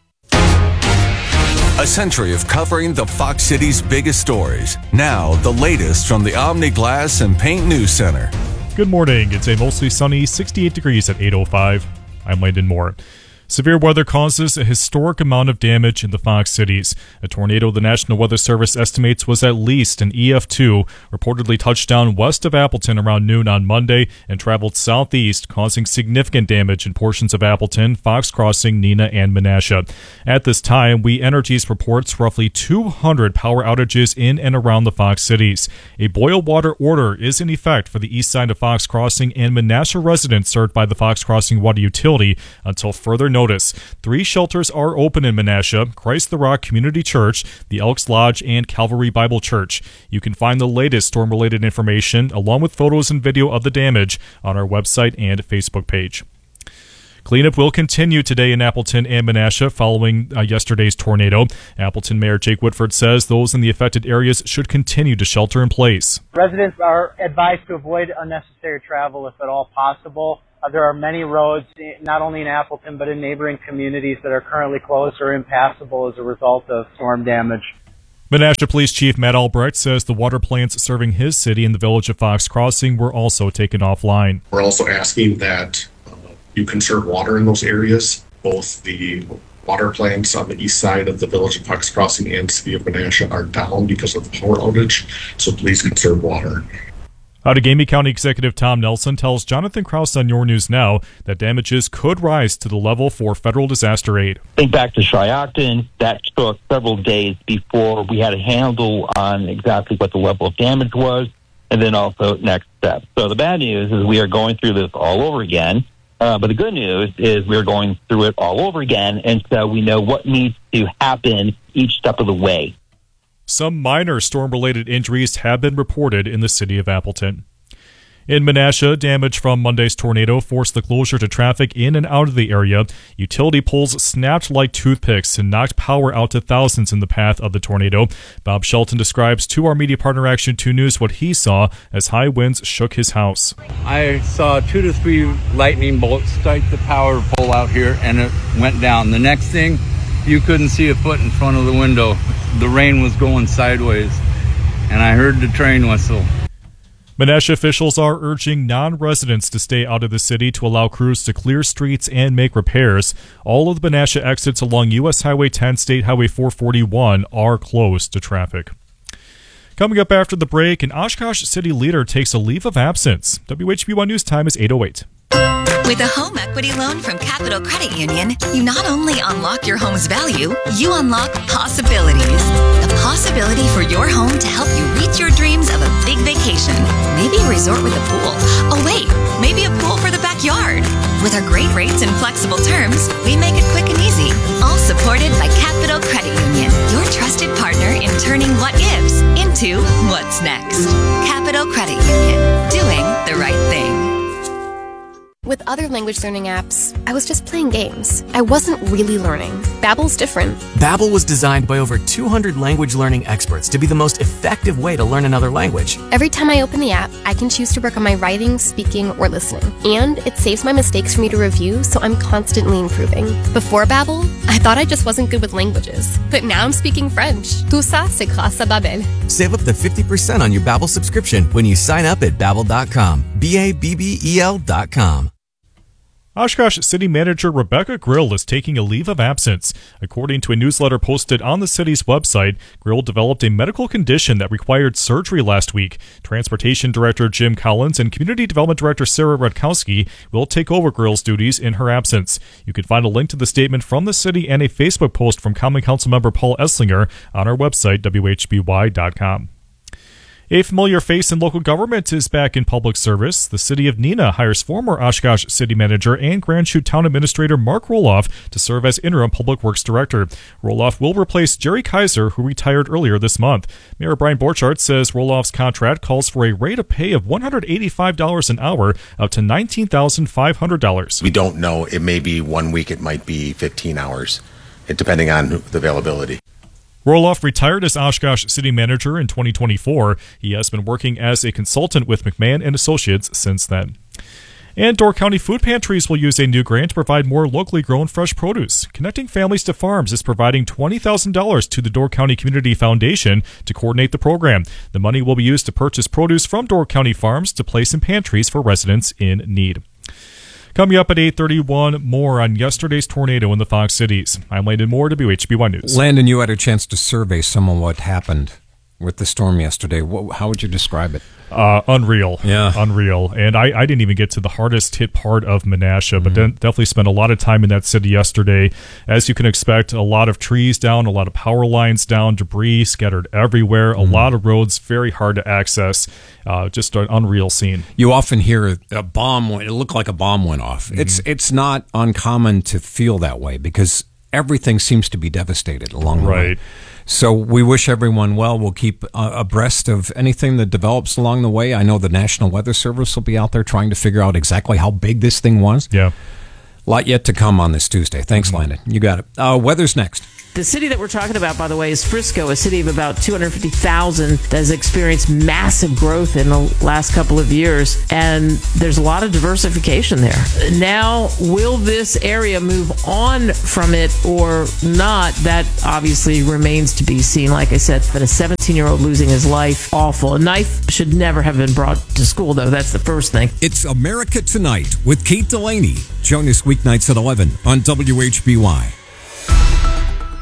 A century of covering the Fox City's biggest stories. Now, the latest from the Omni Glass and Paint News Center. Good morning. It's a mostly sunny 68 degrees at 8:05. I'm Landon Moore. Severe weather causes a historic amount of damage in the Fox Cities. A tornado the National Weather Service estimates was at least an EF2, reportedly touched down west of Appleton around noon on Monday and traveled southeast, causing significant damage in portions of Appleton, Fox Crossing, Neenah, and Menasha. At this time, We Energies reports roughly 200 power outages in and around the Fox Cities. A boil water order is in effect for the east side of Fox Crossing and Menasha residents served by the Fox Crossing Water Utility until further notice. 3 shelters are open in Menasha: Christ the Rock Community Church, the Elks Lodge, and Calvary Bible Church. You can find the latest storm-related information, along with photos and video of the damage, on our website and Facebook page. Cleanup will continue today in Appleton and Menasha following yesterday's tornado. Appleton Mayor Jake Woodford says those in the affected areas should continue to shelter in place. Residents are advised to avoid unnecessary travel if at all possible. There are many roads, not only in Appleton, but in neighboring communities that are currently closed or impassable as a result of storm damage. Menasha Police Chief Matt Albrecht says the water plants serving his city and the village of Fox Crossing were also taken offline. We're also asking that you conserve water in those areas, both the water plants on the east side of the Village of Fox Crossing and City of Menasha are down because of the power outage, so please conserve water. Outagamie County Executive Tom Nelson tells Jonathan Krause on Your News Now that damages could rise to the level for federal disaster aid. Think back to Shiocton. That took several days before we had a handle on exactly what the level of damage was, and then also next steps. So the bad news is we are going through this all over again. But the good news is we're going through it all over again, and so we know what needs to happen each step of the way. Some minor storm-related injuries have been reported in the city of Appleton. In Menasha, damage from Monday's tornado forced the closure to traffic in and out of the area. Utility poles snapped like toothpicks and knocked power out to thousands in the path of the tornado. Bob Shelton describes to our media partner Action 2 News what he saw as high winds shook his house. I saw 2 to 3 lightning bolts strike the power pole out here, and it went down. The next thing, you couldn't see a foot in front of the window. The rain was going sideways, and I heard the train whistle. Menasha officials are urging non-residents to stay out of the city to allow crews to clear streets and make repairs. All of the Menasha exits along U.S. Highway 10, State Highway 441 are closed to traffic. Coming up after the break, an Oshkosh city leader takes a leave of absence. WHB1 News Time is 8:08. With a home equity loan from Capital Credit Union, you not only unlock your home's value, you unlock possibilities. The possibility for your home to help you reach your dreams of a big vacation. Maybe a resort with a pool. Oh wait, maybe a pool for the backyard. With our great rates and flexible terms, we make it quick and easy. All supported by Capital Credit Union, your trusted partner in turning what ifs into what's next. Capital Credit Union, doing the right thing. With other language learning apps, I was just playing games. I wasn't really learning. Babbel's different. Babbel was designed by over 200 language learning experts to be the most effective way to learn another language. Every time I open the app, I can choose to work on my writing, speaking, or listening. And it saves my mistakes for me to review, so I'm constantly improving. Before Babbel, I thought I just wasn't good with languages. But now I'm speaking French. Tout ça, c'est grâce à Babbel. Save up to 50% on your Babbel subscription when you sign up at Babbel.com. Babbel.com. Oshkosh City Manager Rebecca Grill is taking a leave of absence. According to a newsletter posted on the city's website, Grill developed a medical condition that required surgery last week. Transportation Director Jim Collins and Community Development Director Sarah Rutkowski will take over Grill's duties in her absence. You can find a link to the statement from the city and a Facebook post from Common Council member Paul Esslinger on our website, WHBY.com. A familiar face in local government is back in public service. The city of Neenah hires former Oshkosh City Manager and Grand Chute Town Administrator Mark Roloff to serve as interim Public Works Director. Roloff will replace Jerry Kaiser, who retired earlier this month. Mayor Brian Borchardt says Roloff's contract calls for a rate of pay of $185 an hour, up to $19,500. We don't know. It may be 1 week. It might be 15 hours, depending on the availability. Roloff retired as Oshkosh City Manager in 2024. He has been working as a consultant with McMahon & Associates since then. And Door County food pantries will use a new grant to provide more locally grown fresh produce. Connecting Families to Farms is providing $20,000 to the Door County Community Foundation to coordinate the program. The money will be used to purchase produce from Door County Farms to place in pantries for residents in need. Coming up at 8:31, more on yesterday's tornado in the Fox Cities. I'm Landon Moore, WHB1 News. Landon, you had a chance to survey some of what happened with the storm yesterday. How would you describe it? Unreal. Yeah. Unreal. And I didn't even get to the hardest hit part of Menasha, but then definitely spent a lot of time in that city yesterday. As you can expect, a lot of trees down, a lot of power lines down, debris scattered everywhere, a lot of roads very hard to access. Just an unreal scene. You often hear a bomb, it looked like a bomb went off. It's not uncommon to feel that way because everything seems to be devastated along the way. So we wish everyone well. We'll keep abreast of anything that develops along the way. I know the National Weather Service will be out there trying to figure out exactly how big this thing was. Yeah. A lot yet to come on this Tuesday. Thanks, Landon. You got it. Weather's next. The city that we're talking about, by the way, is Frisco, a city of about 250,000 that has experienced massive growth in the last couple of years, and there's a lot of diversification there. Now, will this area move on from it or not? That obviously remains to be seen. Like I said, but a 17-year-old losing his life, awful. A knife should never have been brought to school, though. That's the first thing. It's America Tonight with Kate Delaney. Join us weeknights at 11 on WHBY.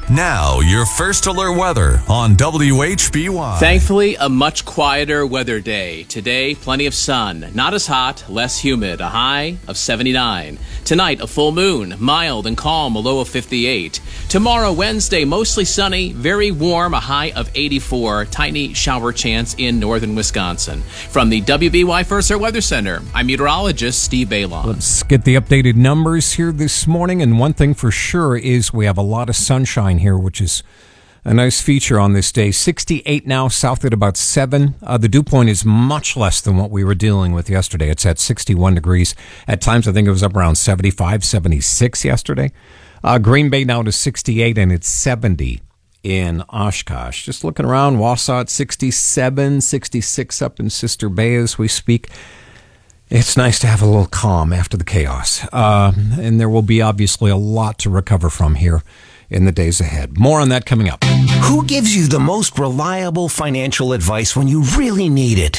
Now, your first alert weather on WHBY. Thankfully, a much quieter weather day. Today, plenty of sun. Not as hot, less humid. A high of 79. Tonight, a full moon. Mild and calm, a low of 58. Tomorrow, Wednesday, mostly sunny, very warm, a high of 84. Tiny shower chance in northern Wisconsin. From the WBY First Alert Weather Center, I'm meteorologist Steve Bailon. Let's get the updated numbers here this morning. And one thing for sure is we have a lot of sunshine here, which is a nice feature on this day. 68 now, south at about 7. The dew point is much less than what we were dealing with yesterday. It's at 61 degrees. At times, I think it was up around 75, 76 yesterday. Green Bay now to 68, and it's 70 in Oshkosh. Just looking around, Wausau at 67, 66 up in Sister Bay as we speak. It's nice to have a little calm after the chaos. And there will be obviously a lot to recover from here in the days ahead. More on that coming up. Who gives you the most reliable financial advice when you really need it?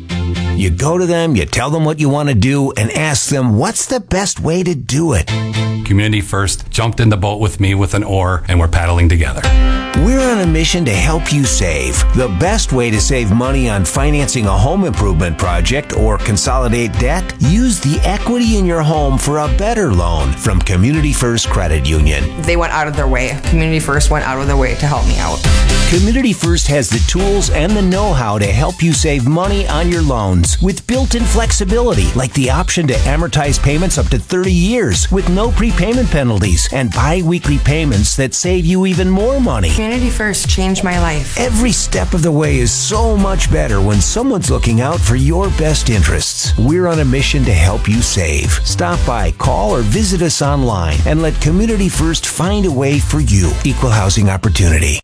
You go to them, you tell them what you want to do, and ask them what's the best way to do it. Community First jumped in the boat with me with an oar, and we're paddling together. We're on a mission to help you save. The best way to save money on financing a home improvement project or consolidate debt? Use the equity in your home for a better loan from Community First Credit Union. They went out of their way. Community First went out of their way to help me out. Community First has the tools and the know-how to help you save money on your loans with built-in flexibility, like the option to amortize payments up to 30 years with no prepayment penalties and bi-weekly payments that save you even more money. Community First changed my life. Every step of the way is so much better when someone's looking out for your best interests. We're on a mission to help you save. Stop by, call, or visit us online and let Community First find a way for you. Equal housing opportunity.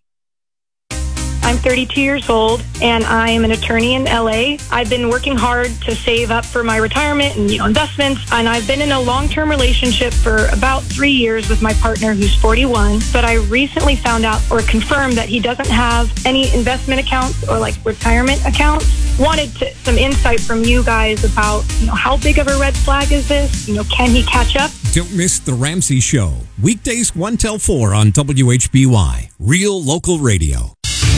I'm 32 years old, and I am an attorney in LA. I've been working hard to save up for my retirement and investments, and I've been in a long-term relationship for about 3 years with my partner who's 41, but I recently found out or confirmed that he doesn't have any investment accounts or retirement accounts. Wanted some insight from you guys about how big of a red flag is this? Can he catch up? Don't miss The Ramsey Show. Weekdays 1 till 4 on WHBY. Real local radio.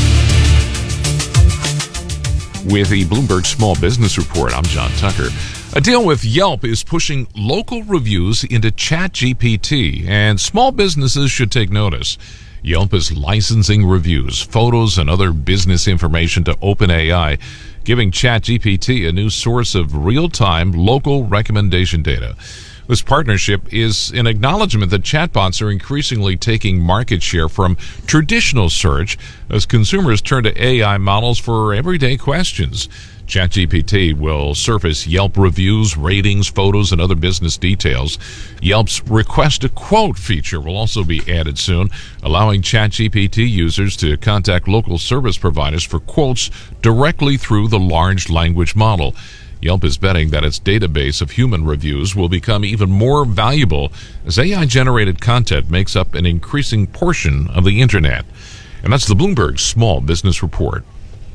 With the Bloomberg Small Business Report, I'm John Tucker. A deal with Yelp is pushing local reviews into ChatGPT, and small businesses should take notice. Yelp is licensing reviews, photos, and other business information to OpenAI, giving ChatGPT a new source of real-time local recommendation data. This partnership is an acknowledgement that chatbots are increasingly taking market share from traditional search as consumers turn to AI models for everyday questions. ChatGPT will surface Yelp reviews, ratings, photos, and other business details. Yelp's Request a Quote feature will also be added soon, allowing ChatGPT users to contact local service providers for quotes directly through the large language model. Yelp is betting that its database of human reviews will become even more valuable as AI-generated content makes up an increasing portion of the Internet. And that's the Bloomberg Small Business Report.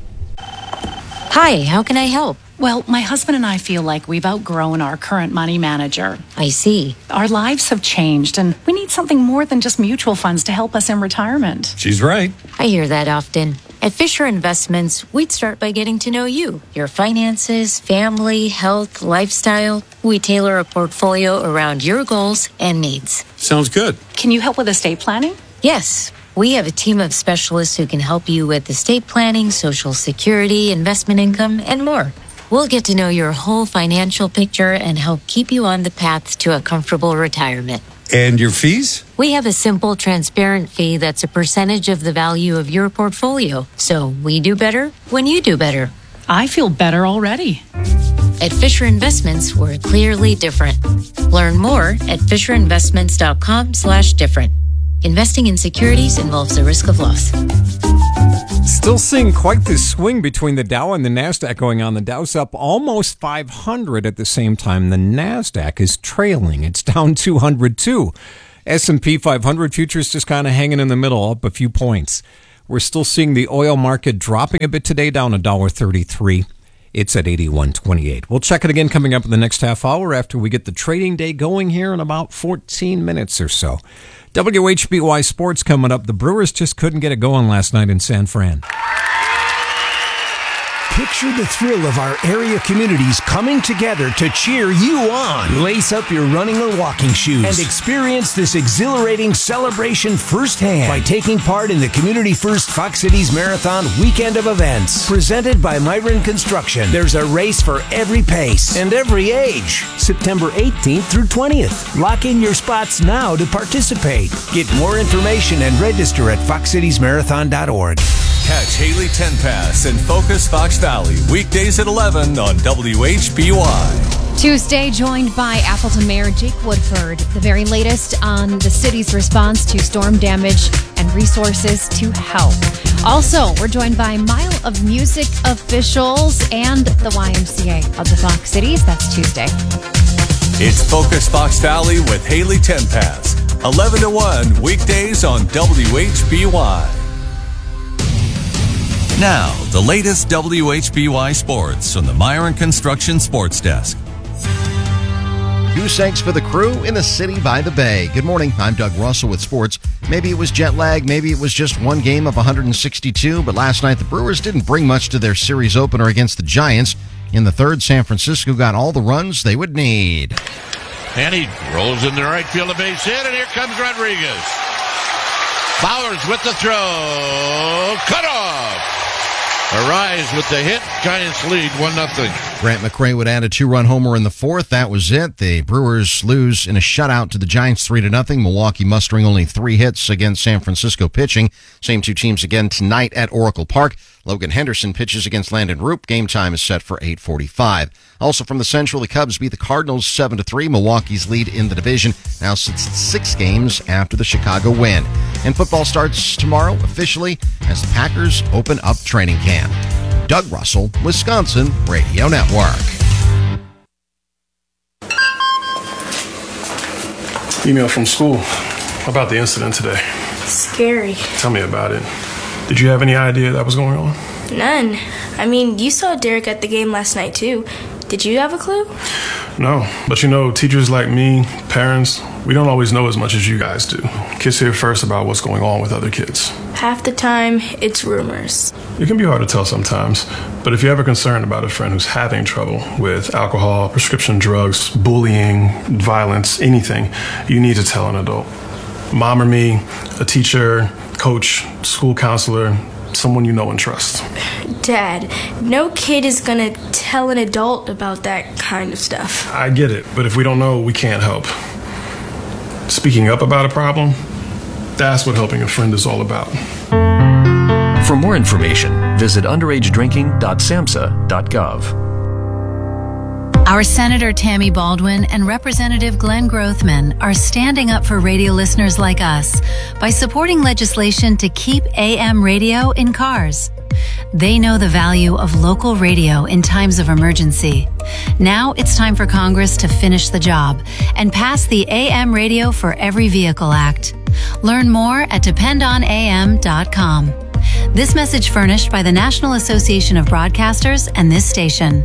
Hi, how can I help? Well, my husband and I feel like we've outgrown our current money manager. I see. Our lives have changed, and we need something more than just mutual funds to help us in retirement. She's right. I hear that often. At Fisher Investments, we'd start by getting to know you, your finances, family, health, lifestyle. We tailor a portfolio around your goals and needs. Sounds good. Can you help with estate planning? Yes. We have a team of specialists who can help you with estate planning, Social Security, investment income, and more. We'll get to know your whole financial picture and help keep you on the path to a comfortable retirement. And your fees? We have a simple, transparent fee that's a percentage of the value of your portfolio. So we do better when you do better. I feel better already. At Fisher Investments, we're clearly different. Learn more at FisherInvestments.com/different. Investing in securities involves the risk of loss. Still seeing quite this swing between the Dow and the NASDAQ going on. The Dow's up almost 500 at the same time. The NASDAQ is trailing. It's down 202. S&P 500 futures just kind of hanging in the middle, up a few points. We're still seeing the oil market dropping a bit today, down $1.33. It's at 81.28. We'll check it again coming up in the next half hour after we get the trading day going here in about 14 minutes or so. WHBY Sports coming up. The Brewers just couldn't get it going last night in San Fran. Picture the thrill of our area communities coming together to cheer you on. Lace up your running or walking shoes and experience this exhilarating celebration firsthand by taking part in the Community First Fox Cities Marathon weekend of events. Presented by Myron Construction. There's a race for every pace and every age. September 18th through 20th. Lock in your spots now to participate. Get more information and register at foxcitiesmarathon.org. Catch Haley Tenpass and Focus Fox Valley weekdays at 11 on WHBY. Tuesday, joined by Appleton Mayor Jake Woodford. The very latest on the city's response to storm damage and resources to help. Also, we're joined by Mile of Music officials and the YMCA of the Fox Cities. That's Tuesday. It's Focus Fox Valley with Haley Tenpass. 11 to 1 weekdays on WHBY. Now, the latest WHBY sports from the Myron Construction Sports Desk. Goose eggs for the crew in the city by the bay. Good morning, I'm Doug Russell with sports. Maybe it was jet lag, maybe it was just one game of 162, but last night the Brewers didn't bring much to their series opener against the Giants. In the third, San Francisco got all the runs they would need. And he rolls into right field, a base hit, and here comes Rodriguez. Bowers with the throw. Cut off. Arise with the hit. Giants lead 1-0. Grant McRae would add a 2-run homer in the fourth. That was it. The Brewers lose in a shutout to the Giants 3-0. Milwaukee mustering only 3 hits against San Francisco pitching. Same two teams again tonight at Oracle Park. Logan Henderson pitches against Landon Roop. Game time is set for 8:45. Also from the Central, the Cubs beat the Cardinals 7-3. Milwaukee's lead in the division now sits at 6 games after the Chicago win. And football starts tomorrow officially as the Packers open up training camp. Doug Russell, Wisconsin Radio Network. Email from school about the incident today. Scary. Tell me about it. Did you have any idea that was going on? None. I mean, you saw Derek at the game last night, too. Did you have a clue? No, but you know, teachers like me, parents, we don't always know as much as you guys do. Kids hear first about what's going on with other kids. Half the time, it's rumors. It can be hard to tell sometimes, but if you're ever concerned about a friend who's having trouble with alcohol, prescription drugs, bullying, violence, anything, you need to tell an adult. Mom or me, a teacher, coach, school counselor, someone you know and trust. Dad, no kid is gonna tell an adult about that kind of stuff. I get it, but if we don't know, we can't help. Speaking up about a problem, that's what helping a friend is all about. For more information, visit underagedrinking.samhsa.gov. Our Senator Tammy Baldwin and Representative Glenn Grothman are standing up for radio listeners like us by supporting legislation to keep AM radio in cars. They know the value of local radio in times of emergency. Now it's time for Congress to finish the job and pass the AM Radio for Every Vehicle Act. Learn more at dependonam.com. This message furnished by the National Association of Broadcasters and this station.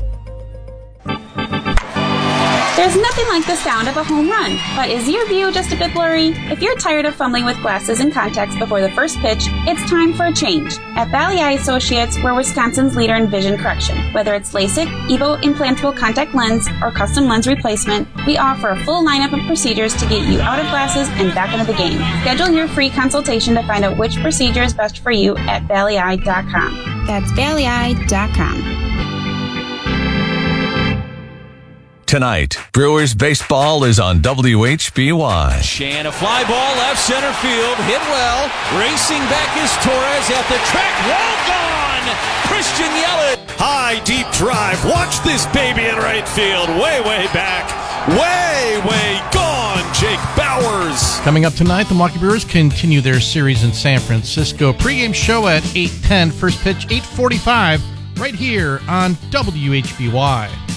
There's nothing like the sound of a home run, but is your view just a bit blurry? If you're tired of fumbling with glasses and contacts before the first pitch, it's time for a change. At Valley Eye Associates, we're Wisconsin's leader in vision correction. Whether it's LASIK, EVO implantable contact lens, or custom lens replacement, we offer a full lineup of procedures to get you out of glasses and back into the game. Schedule your free consultation to find out which procedure is best for you at valleyeye.com. That's valleyeye.com. Tonight, Brewers baseball is on WHBY. Shan, a fly ball left center field, hit well. Racing back is Torres at the track, wall gone. Christian Yelich. High, deep drive. Watch this baby in right field. Way back. Way gone. Jake Bowers. Coming up tonight, the Milwaukee Brewers continue their series in San Francisco. Pre-game show at 8:10. First pitch, 8:45. Right here on WHBY.